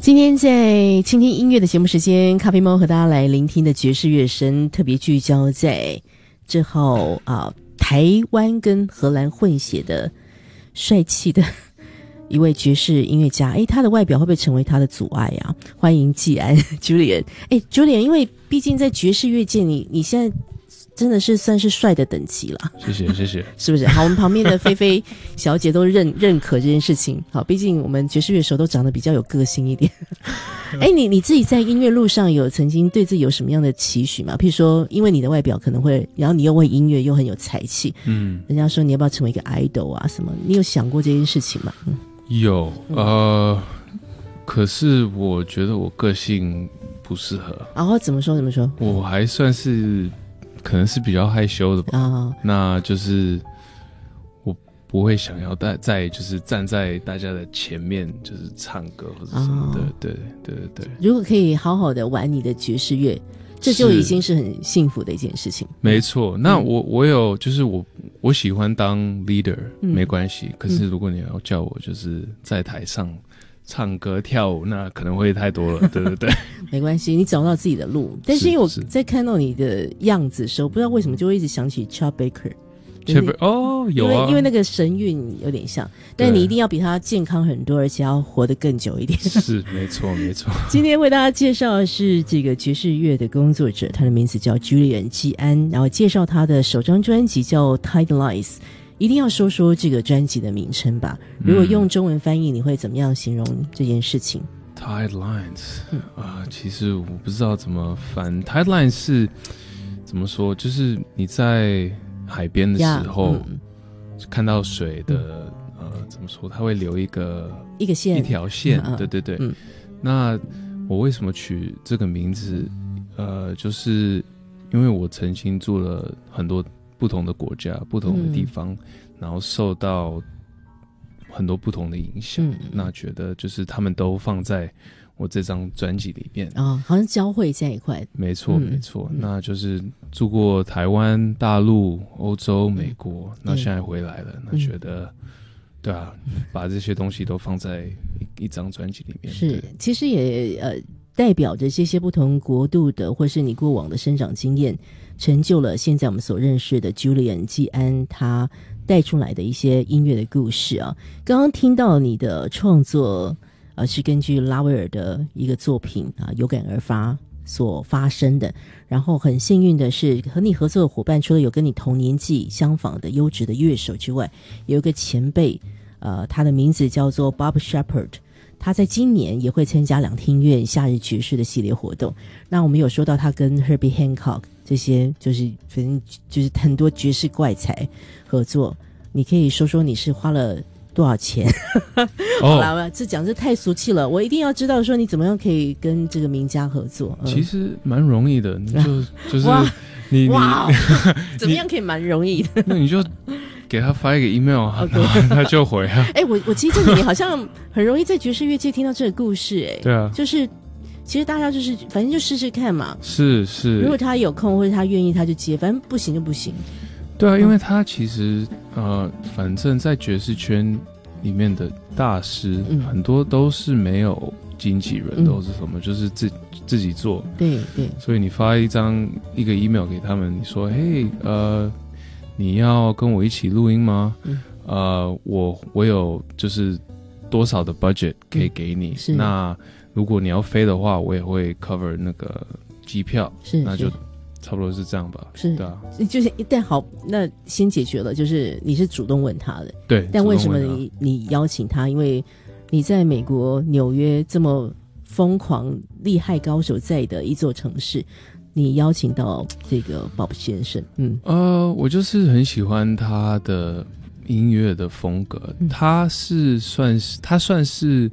今天在倾听音乐的节目时间，咖啡猫和大家来聆听的爵士乐声，特别聚焦在这号台湾跟荷兰混血的帅气的一位爵士音乐家。他的外表会不会成为他的阻碍啊？欢迎季安 Julian。Julian， 因为毕竟在爵士乐界，你现在真的是算是帅的等级了。 谢谢， 是不是？好，我们旁边的菲菲小姐都认可这件事情。好，毕竟我们爵士乐手都长得比较有个性一点。你自己在音乐路上有曾经对自己有什么样的期许吗？譬如说，因为你的外表可能会，然后你又会音乐，又很有才气，人家说你要不要成为一个 idol 啊什么？你有想过这件事情吗？ 有，可是我觉得我个性不适合。 怎么说？ 我还算是。可能是比较害羞的吧，那就是我不会想要在就是站在大家的前面，就是唱歌或者什么的，对。 如果可以好好的玩你的爵士乐，这就已经是很幸福的一件事情。 没错，那我有就是我喜欢当 leader，没关系。可是如果你要叫我就是在台上唱歌跳舞，那可能会太多了，对不对？ 没关系，你找到自己的路。但是因为我在看到你的样子的时候，不知道为什么就会一直想起 Chet Baker。 有啊， 因为那个神韵有点像，但你一定要比他健康很多，而且要活得更久一点。 是，没错。 今天为大家介绍的是这个爵士乐的工作者，他的名字叫 Julian 季安，然后介绍他的首张专辑叫 Tidelines。一定要说说这个专辑的名称吧。如果用中文翻译，你会怎么样形容这件事情？ Tidelines 其实我不知道怎么翻。Tidelines 是怎么说？就是你在海边的时候，看到水的怎么说？它会留一个线，一条线。对。那我为什么取这个名字？就是因为我曾经住了很多不同的国家，不同的地方，然后受到很多不同的影响，那觉得就是他们都放在我这张专辑里面好像交汇在一块。 没错，那就是住过台湾、大陆、欧洲、美国，那现在回来了，那觉得对啊，把这些东西都放在一张专辑里面。 是，其实也代表着这些不同国度的，或是你过往的生长经验，成就了现在我们所认识的 Julian 季安他带出来的一些音乐的故事啊。刚刚听到你的创作是根据拉威尔的一个作品有感而发所发生的，然后很幸运的是和你合作的伙伴除了有跟你同年纪相仿的优质的乐手之外，有一个前辈他的名字叫做 Bob Shepard，他在今年也会参加两厅院夏日爵士的系列活动。那我们有说到他跟 Herbie Hancock 这些就是反正就是很多爵士怪才合作，你可以说说你是花了多少钱？好啦，这讲这太俗气了，我一定要知道说你怎么样可以跟这个名家合作。 其实蛮容易的，你就是你怎么样可以蛮容易的？ 那你就给他发一个 email， 然后他就回啊。 我其实这几年好像很容易在爵士乐界听到这个故事。 对啊， 就是其实大家就是反正就试试看嘛。 是， 如果他有空或者他愿意他就接，反正不行就不行。 对啊，因为他其实反正在爵士圈里面的大师，很多都是没有经纪人，都是什么就是自己做。 对， 所以你发一个 email 给他们，你说嘿你要跟我一起录音吗？我有就是多少的 budget 可以给你，那如果你要飞的话，我也会 cover 那个机票，那就差不多是这样吧。是，对啊， 就是但好，那先解决了，就是你是主动问他的， 对。 但为什么你邀请他？因为你在美国纽约这么疯狂厉害高手在的一座城市，你邀请到这个 Bob 先生。 我就是很喜欢他的音乐的风格，他算是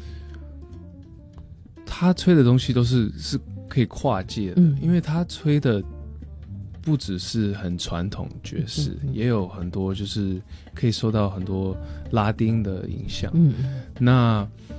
他吹的东西都是可以跨界的，因为他吹的不只是很传统爵士，也有很多就是可以受到很多拉丁的影响。那